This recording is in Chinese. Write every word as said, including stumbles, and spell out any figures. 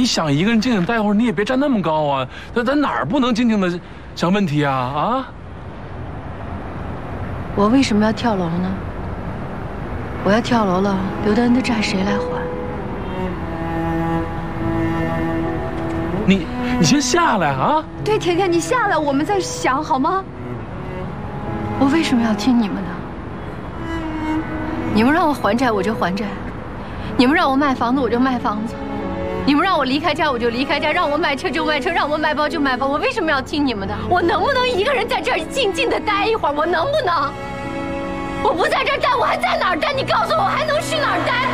想一个人静静待会儿，你也别站那么高啊！咱咱哪儿不能静静的想问题啊？啊！ 我为什么要跳楼呢？我要跳楼了，刘德恩的债谁来还？ 你你先下来啊！ 对，甜甜，你下来，我们再想好吗？ 我为什么要听你们的？你们让我还债，我就还债；你们让我卖房子，我就卖房子；你们让我离开家，我就离开家；让我买车就买车，让我买包就买包。我为什么要听你们的？我能不能一个人在这儿静静的待一会儿？我能不能？我不在这儿待，我还在哪儿待？你告诉我，我还能去哪儿待？